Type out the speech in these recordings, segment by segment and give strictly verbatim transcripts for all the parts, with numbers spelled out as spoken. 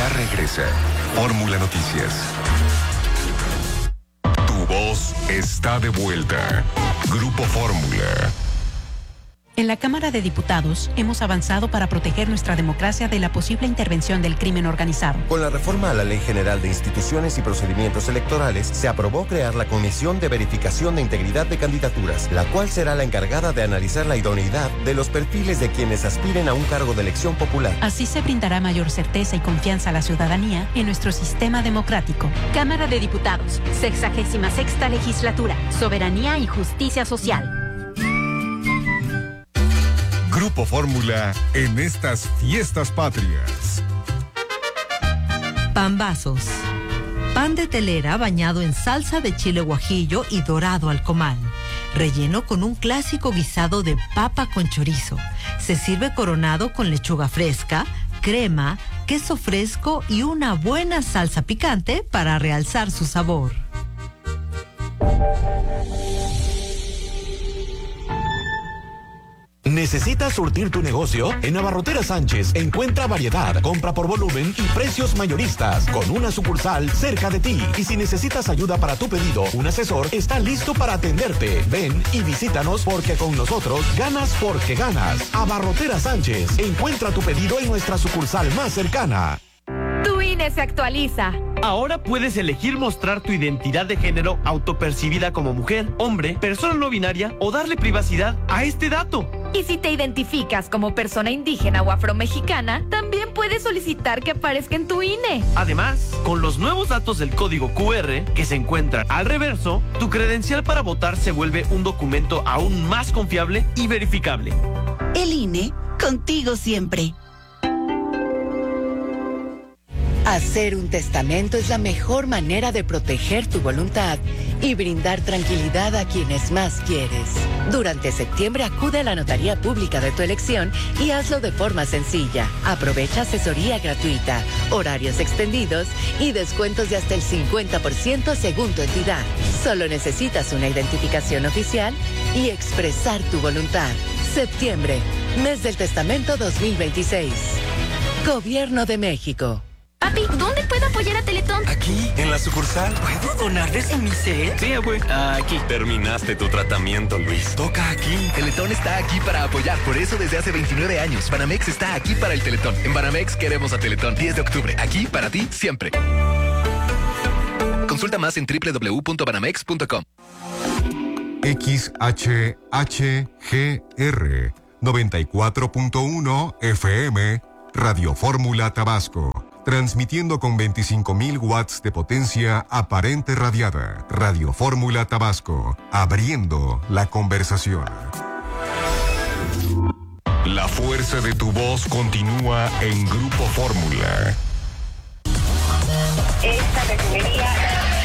Ya regresa Fórmula Noticias. Tu voz está de vuelta. Grupo Fórmula. En la Cámara de Diputados hemos avanzado para proteger nuestra democracia de la posible intervención del crimen organizado. Con la reforma a la Ley General de Instituciones y Procedimientos Electorales, se aprobó crear la Comisión de Verificación de Integridad de Candidaturas, la cual será la encargada de analizar la idoneidad de los perfiles de quienes aspiren a un cargo de elección popular. Así se brindará mayor certeza y confianza a la ciudadanía en nuestro sistema democrático. Cámara de Diputados, sexagésima sexta legislatura, soberanía y justicia social. Grupo Fórmula en estas fiestas patrias. Pambazos. Pan de telera bañado en salsa de chile guajillo y dorado al comal. Relleno con un clásico guisado de papa con chorizo. Se sirve coronado con lechuga fresca, crema, queso fresco y una buena salsa picante para realzar su sabor. ¿Necesitas surtir tu negocio? En Abarroteras Sánchez encuentra variedad, compra por volumen y precios mayoristas, con una sucursal cerca de ti. Y si necesitas ayuda para tu pedido, un asesor está listo para atenderte. Ven y visítanos porque con nosotros ganas porque ganas. Abarroteras Sánchez, encuentra tu pedido en nuestra sucursal más cercana. Tu I N E se actualiza. Ahora puedes elegir mostrar tu identidad de género autopercibida como mujer, hombre, persona no binaria o darle privacidad a este dato. Y si te identificas como persona indígena o afromexicana, también puedes solicitar que aparezca en tu I N E. Además, con los nuevos datos del código Q R que se encuentran al reverso, tu credencial para votar se vuelve un documento aún más confiable y verificable. El I N E, contigo siempre. Hacer un testamento es la mejor manera de proteger tu voluntad y brindar tranquilidad a quienes más quieres. Durante septiembre acude a la notaría pública de tu elección y hazlo de forma sencilla. Aprovecha asesoría gratuita, horarios extendidos y descuentos de hasta el cincuenta por ciento según tu entidad. Solo necesitas una identificación oficial y expresar tu voluntad. Septiembre, mes del testamento dos mil veintiséis. Gobierno de México. Papi, ¿dónde puedo apoyar a Teletón? Aquí, en la sucursal. ¿Puedo donarles en mi set? Sí, güey. Aquí. Terminaste tu tratamiento, Luis. Toca aquí. Teletón está aquí para apoyar. Por eso desde hace veintinueve años, Banamex está aquí para el Teletón. En Banamex queremos a Teletón. diez de octubre. Aquí para ti, siempre. Consulta más en doble u doble u doble u punto banamex punto com. X H H G R noventa y cuatro punto uno F M Radio Fórmula Tabasco. Transmitiendo con veinticinco mil watts de potencia aparente radiada. Radio Fórmula Tabasco. Abriendo la conversación. La fuerza de tu voz continúa en Grupo Fórmula. Esta refinería...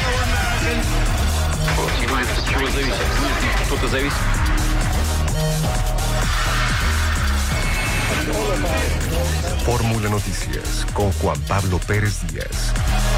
Fórmula Noticias con Juan Pablo Pérez Díaz.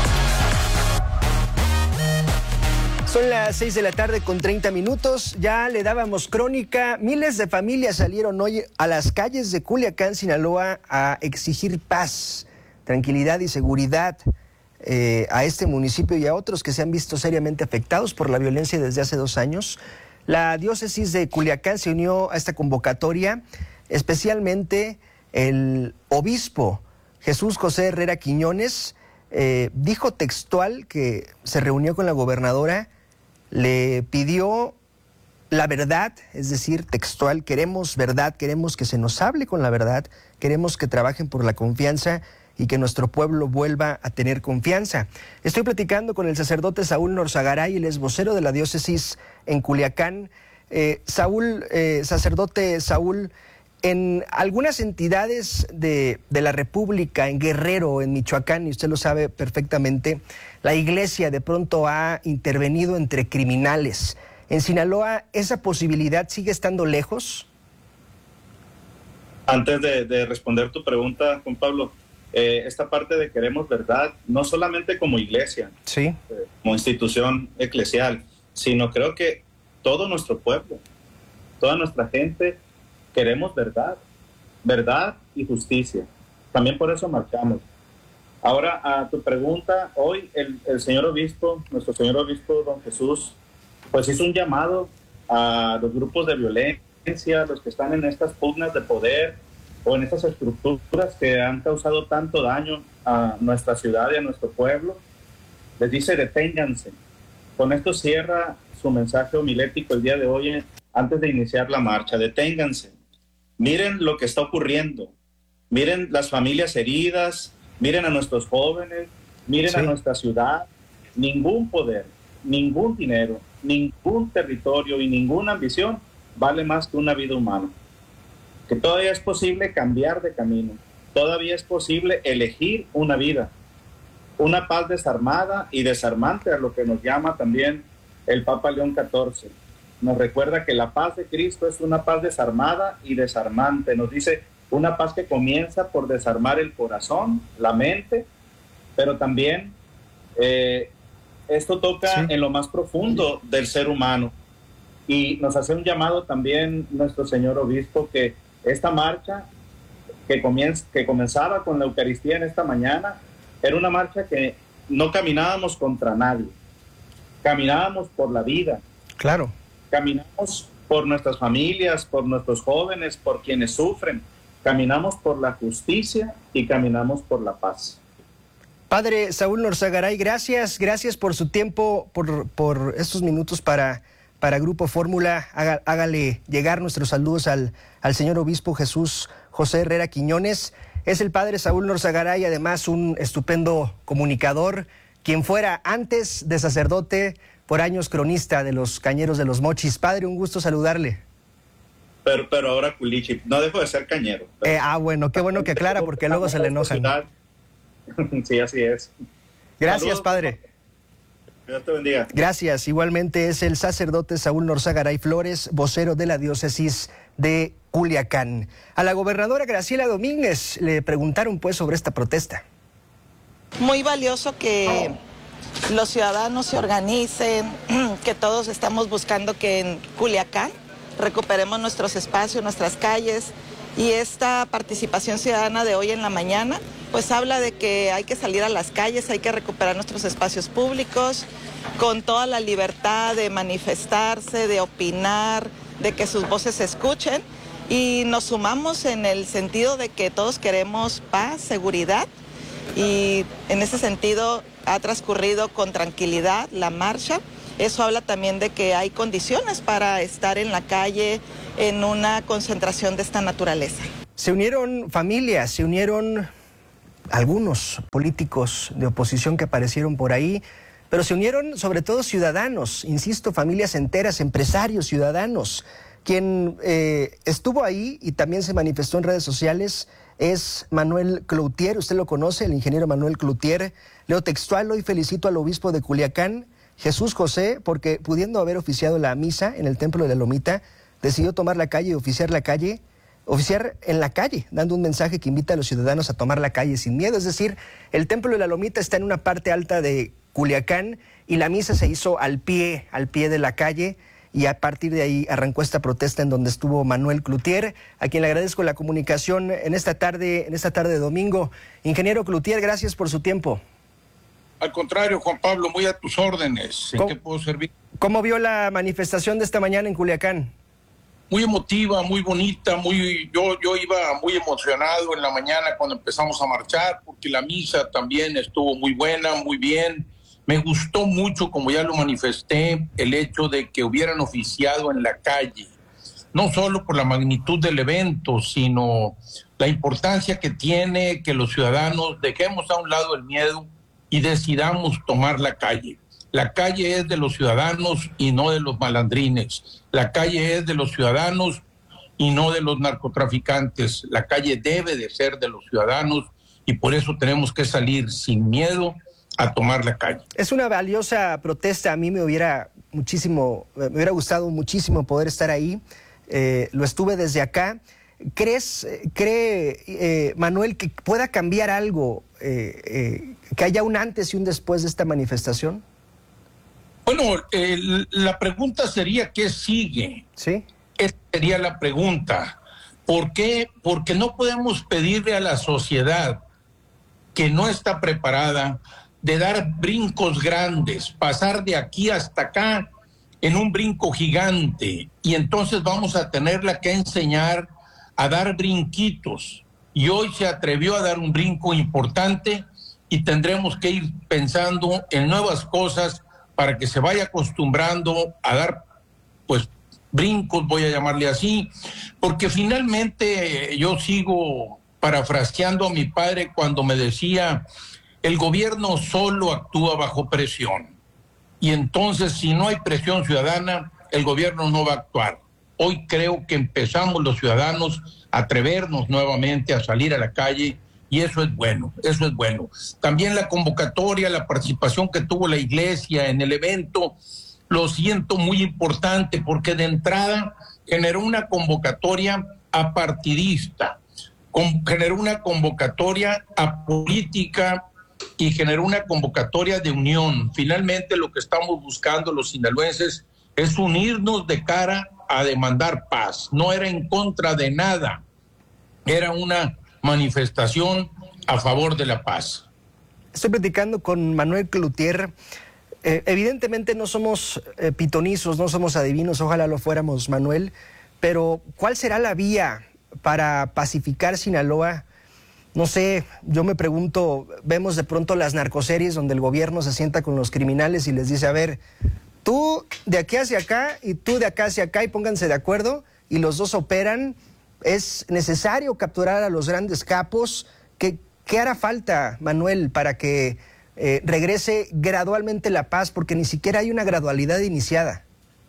Son las seis de la tarde con treinta minutos, ya le dábamos crónica. Miles de familias salieron hoy a las calles de Culiacán, Sinaloa, a exigir paz, tranquilidad y seguridad eh, a este municipio y a otros que se han visto seriamente afectados por la violencia desde hace dos años. La diócesis de Culiacán se unió a esta convocatoria, especialmente el obispo Jesús José Herrera Quiñones eh, dijo textual que se reunió con la gobernadora, le pidió la verdad, es decir, textual, queremos verdad, queremos que se nos hable con la verdad, queremos que trabajen por la confianza y que nuestro pueblo vuelva a tener confianza. Estoy platicando con el sacerdote Saúl Norzagaray, él es vocero de la diócesis en Culiacán. Eh, Saúl, eh, sacerdote Saúl, en algunas entidades de, de la República, en Guerrero, en Michoacán, y usted lo sabe perfectamente, la iglesia de pronto ha intervenido entre criminales. En Sinaloa, ¿esa posibilidad sigue estando lejos? Antes de, de responder tu pregunta, Juan Pablo, eh, esta parte de queremos verdad, no solamente como iglesia, sí, eh, como institución eclesial, sino creo que todo nuestro pueblo, toda nuestra gente, queremos verdad, verdad y justicia. También por eso marchamos. Ahora, a tu pregunta, hoy el, el señor obispo, nuestro señor obispo, don Jesús, pues hizo un llamado a los grupos de violencia, los que están en estas pugnas de poder o en estas estructuras que han causado tanto daño a nuestra ciudad y a nuestro pueblo. Les dice, deténganse. Con esto cierra su mensaje homilético el día de hoy, antes de iniciar la marcha. Deténganse. Miren lo que está ocurriendo. Miren las familias heridas, miren a nuestros jóvenes, miren sí. a nuestra ciudad. Ningún poder, ningún dinero, ningún territorio y ninguna ambición vale más que una vida humana. Que todavía es posible cambiar de camino. Todavía es posible elegir una vida. Una paz desarmada y desarmante, a lo que nos llama también el Papa León catorce. Nos recuerda que la paz de Cristo es una paz desarmada y desarmante. Nos dice una paz que comienza por desarmar el corazón, la mente, pero también eh, esto toca sí. en lo más profundo del ser humano. Y nos hace un llamado también nuestro señor obispo que esta marcha que, comienza, que comenzaba con la Eucaristía en esta mañana era una marcha que no caminábamos contra nadie, caminábamos por la vida. Claro. Caminamos por nuestras familias, por nuestros jóvenes, por quienes sufren. Caminamos por la justicia y caminamos por la paz. Padre Saúl Norzagaray, gracias, gracias por su tiempo, por, por estos minutos para, para Grupo Fórmula. Haga, hágale llegar nuestros saludos al, al señor obispo Jesús José Herrera Quiñones. Es el padre Saúl Norzagaray, además un estupendo comunicador, quien fuera antes de sacerdote, por años cronista de los Cañeros de los Mochis. Padre, un gusto saludarle. Pero, pero ahora culichi, no dejo de ser cañero. Eh, ah, bueno, qué bueno que aclara, porque luego se le enojan. Sí, así es. Gracias, Saludos, padre. Dios te bendiga. Gracias. Igualmente es el sacerdote Saúl Norzagaray Flores, vocero de la diócesis de Culiacán. A la gobernadora Graciela Domínguez le preguntaron pues sobre esta protesta. Muy valioso que los ciudadanos se organicen, que todos estamos buscando que en Culiacán recuperemos nuestros espacios, nuestras calles, y esta participación ciudadana de hoy en la mañana pues habla de que hay que salir a las calles, hay que recuperar nuestros espacios públicos con toda la libertad de manifestarse, de opinar, de que sus voces se escuchen, y nos sumamos en el sentido de que todos queremos paz, seguridad, y en ese sentido ha transcurrido con tranquilidad la marcha. Eso habla también de que hay condiciones para estar en la calle en una concentración de esta naturaleza. Se unieron familias, se unieron algunos políticos de oposición que aparecieron por ahí, pero se unieron sobre todo ciudadanos, insisto, familias enteras, empresarios, ciudadanos. Quien eh, estuvo ahí y también se manifestó en redes sociales es Manuel Cloutier. Usted lo conoce, el ingeniero Manuel Cloutier. Leo textual: hoy felicito al obispo de Culiacán, Jesús José, porque pudiendo haber oficiado la misa en el Templo de la Lomita, decidió tomar la calle y oficiar la calle, oficiar en la calle, dando un mensaje que invita a los ciudadanos a tomar la calle sin miedo. Es decir, el Templo de la Lomita está en una parte alta de Culiacán y la misa se hizo al pie, al pie de la calle, y a partir de ahí arrancó esta protesta en donde estuvo Manuel Cloutier, a quien le agradezco la comunicación en esta tarde, en esta tarde de domingo. Ingeniero Cloutier, gracias por su tiempo. Al contrario, Juan Pablo, muy a tus órdenes. ¿En qué puedo servir? ¿Cómo vio la manifestación de esta mañana en Culiacán? Muy emotiva, muy bonita, muy yo, yo iba muy emocionado en la mañana cuando empezamos a marchar, porque la misa también estuvo muy buena, muy bien. Me gustó mucho, como ya lo manifesté, el hecho de que hubieran oficiado en la calle, no solo por la magnitud del evento, sino la importancia que tiene que los ciudadanos dejemos a un lado el miedo y decidamos tomar la calle. La calle es de los ciudadanos y no de los malandrines. La calle es de los ciudadanos y no de los narcotraficantes. La calle debe de ser de los ciudadanos y por eso tenemos que salir sin miedo a tomar la calle. Es una valiosa protesta. A mí me hubiera muchísimo, me hubiera gustado muchísimo poder estar ahí. Eh, lo estuve desde acá. ¿Crees, cree eh, Manuel, que pueda cambiar algo, eh, eh, que haya un antes y un después de esta manifestación? Bueno, eh, la pregunta sería ¿qué sigue? Sí. Esa sería la pregunta. ¿Por qué? Porque no podemos pedirle a la sociedad que no está preparada, de dar brincos grandes, pasar de aquí hasta acá en un brinco gigante, y entonces vamos a tenerla que enseñar a dar brinquitos, y hoy se atrevió a dar un brinco importante y tendremos que ir pensando en nuevas cosas para que se vaya acostumbrando a dar pues brincos, voy a llamarle así, porque finalmente yo sigo parafraseando a mi padre cuando me decía: el gobierno solo actúa bajo presión, y entonces si no hay presión ciudadana, el gobierno no va a actuar. Hoy creo que empezamos los ciudadanos a atrevernos nuevamente a salir a la calle, y eso es bueno, eso es bueno. También la convocatoria, la participación que tuvo la iglesia en el evento, lo siento muy importante, porque de entrada generó una convocatoria apartidista, con, generó una convocatoria apolítica y generó una convocatoria de unión. Finalmente lo que estamos buscando los sinaloenses es unirnos de cara a demandar paz. No era en contra de nada, era una manifestación a favor de la paz. Estoy platicando con Manuel Cloutier. Eh, evidentemente no somos eh, pitonizos, no somos adivinos, ojalá lo fuéramos, Manuel, pero ¿cuál será la vía para pacificar Sinaloa? No sé, yo me pregunto, vemos de pronto las narcoseries donde el gobierno se sienta con los criminales y les dice: a ver, tú de aquí hacia acá y tú de acá hacia acá, y pónganse de acuerdo, y los dos operan. Es necesario capturar a los grandes capos. ¿Qué, qué hará falta, Manuel, para que eh, regrese gradualmente la paz? Porque ni siquiera hay una gradualidad iniciada.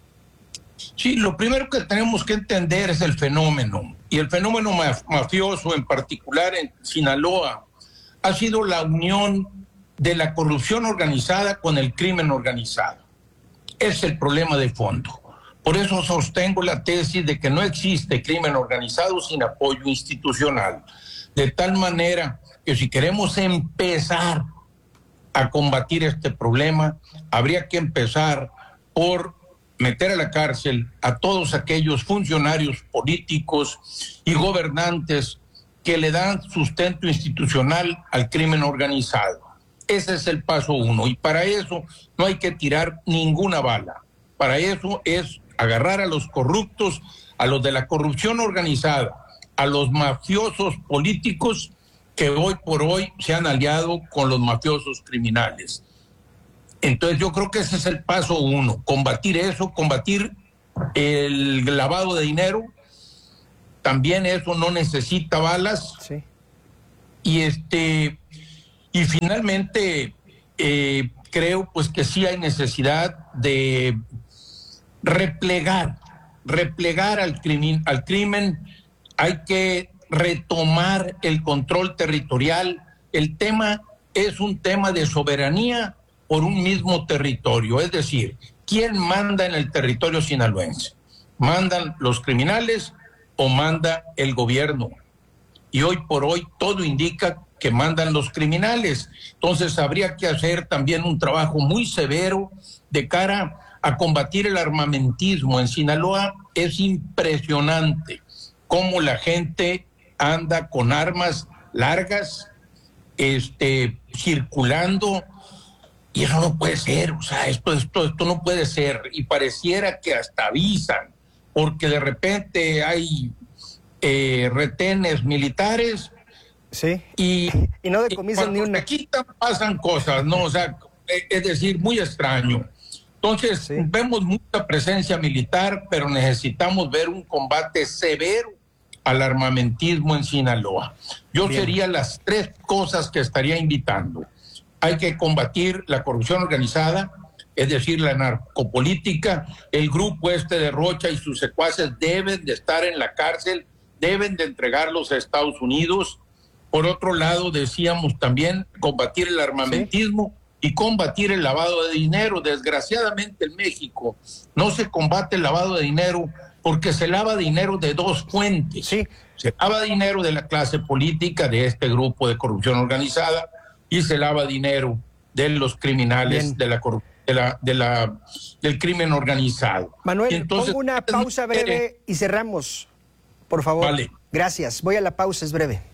Sí, lo primero que tenemos que entender es el fenómeno, y el fenómeno maf- mafioso en particular en Sinaloa ha sido la unión de la corrupción organizada con el crimen organizado. Es el problema de fondo. Por eso sostengo la tesis de que no existe crimen organizado sin apoyo institucional, de tal manera que si queremos empezar a combatir este problema, habría que empezar por meter a la cárcel a todos aquellos funcionarios políticos y gobernantes que le dan sustento institucional al crimen organizado. Ese es el paso uno, y para eso no hay que tirar ninguna bala. Para eso es agarrar a los corruptos, a los de la corrupción organizada, a los mafiosos políticos que hoy por hoy se han aliado con los mafiosos criminales. Entonces yo creo que ese es el paso uno, combatir eso, combatir el lavado de dinero. También eso no necesita balas. Sí. Y este y finalmente eh, creo pues que sí hay necesidad de replegar, replegar al crimen, al crimen. Hay que retomar el control territorial. El tema es un tema de soberanía por un mismo territorio, es decir, ¿quién manda en el territorio sinaloense? ¿Mandan los criminales o manda el gobierno? Y hoy por hoy todo indica que mandan los criminales. Entonces habría que hacer también un trabajo muy severo de cara a combatir el armamentismo. En Sinaloa es impresionante cómo la gente anda con armas largas, este, circulando. Y eso no puede ser, o sea, esto, esto, esto no puede ser. Y pareciera que hasta avisan, porque de repente hay eh, retenes militares. Sí. Y, y no decomisan ni una. Aquí pasan cosas, ¿no? O sea, es decir, muy extraño. Entonces, sí, vemos mucha presencia militar, pero necesitamos ver un combate severo al armamentismo en Sinaloa. Yo Bien. sería las tres cosas que estaría invitando. Hay que combatir la corrupción organizada, es decir, la narcopolítica. El grupo este de Rocha y sus secuaces deben de estar en la cárcel, deben de entregarlos a Estados Unidos. Por otro lado, decíamos también combatir el armamentismo ¿Sí? y combatir el lavado de dinero. Desgraciadamente en México no se combate el lavado de dinero porque se lava dinero de dos fuentes. Sí. Se lava dinero de la clase política, de este grupo de corrupción organizada, y se lava dinero de los criminales de la, de la de la del crimen organizado. Manuel, entonces, pongo una pausa breve y cerramos, por favor. Vale. Gracias. Voy a la pausa, es breve.